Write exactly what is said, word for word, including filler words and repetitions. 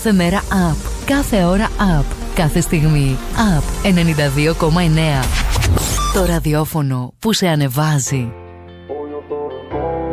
Κάθε μέρα up, κάθε ώρα up, κάθε στιγμή up. ενενήντα δύο κόμμα εννέα. Το ραδιόφωνο που σε ανεβάζει.